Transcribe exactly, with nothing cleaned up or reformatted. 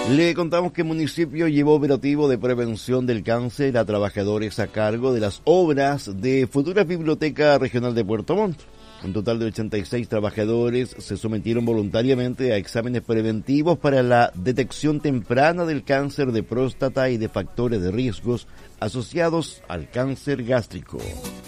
Le contamos que el municipio llevó operativo de prevención del cáncer a trabajadores a cargo de las obras de futura Biblioteca Regional de Puerto Montt. Un total de ochenta y seis trabajadores se sometieron voluntariamente a exámenes preventivos para la detección temprana del cáncer de próstata y de factores de riesgos asociados al cáncer gástrico.